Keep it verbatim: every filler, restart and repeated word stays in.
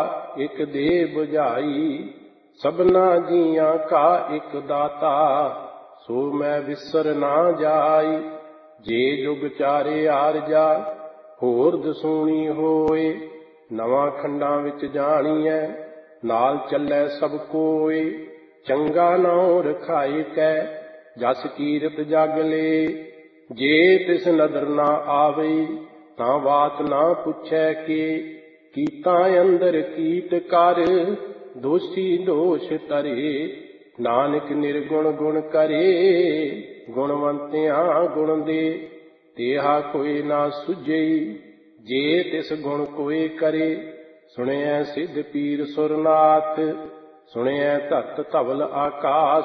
ਇਕ ਦੇ ਬੁਝਾਈ। ਸਭਨਾ ਜੀਆਂ ਕਾ ਇਕ ਦਾਤਾ, ਸੋ ਮੈਂ ਵਿਸਰ ਨਾ ਜਾਈ। ਜੇ ਜੁਗ ਚਾਰੇ ਆਰਜਾ, ਹੋਰ ਦਸੂਣੀ ਹੋਏ। ਨਵਾਂ ਖੰਡਾਂ ਵਿੱਚ ਜਾਣੀਐ, ਨਾਲ ਚੱਲੈ ਸਭ ਕੋਏ। ਚੰਗਾ ਨਾਉ ਰਖਾਏ ਕੈ, ਜਸ ਕੀਰਤ ਜਗ ਲੇ। ਜੇ ਤਿਸ ਨਦਰ ਨਾ ਆਵਈ, ਤਾਂ ਬਾਤ ਨਾ ਪੁੱਛੈ ਕੇ। ਕੀਤਾ ਅੰਦਰ ਕੀਟ ਕਰ, ਦੋਸ਼ੀ ਦੋਸ਼ ਧਰੇ। ਨਾਨਕ ਨਿਰਗੁਣ ਗੁਣ ਕਰੇ, ਗੁਣਵੰਤਿਆਂ ਗੁਣ ਦੇ। ਤੇਹਾ ਕੋਈ ਨਾ ਸੁਝਈ, ਜੇ ਤਿਸ ਗੁਣ ਕੋਇ ਕਰੇ। ਸੁਣਿਐ ਸਿੱਧ ਪੀਰ ਸੁਰਨਾਥ, ਸੁਣਿਐ ਧਰਤ ਧਵਲ ਆਕਾਸ।